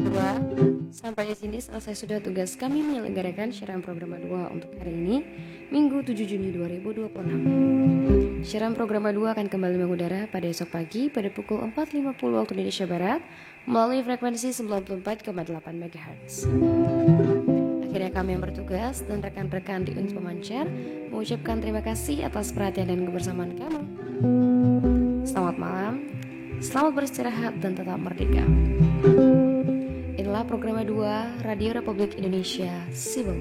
Sampai di sini selesai sudah tugas kami menyelenggarakan siaran program 2 untuk hari ini, Minggu 7 Juni 2026. Siaran program 2 akan kembali mengudara pada esok pagi pada pukul 4.50 waktu Indonesia Barat melalui frekuensi 94,8 MHz. Akhirnya kami yang bertugas dan rekan-rekan di unit pemancar mengucapkan terima kasih atas perhatian dan kebersamaan kamu. Selamat malam, selamat beristirahat dan tetap merdeka. Inilah program 2 Radio Republik Indonesia Sibolga.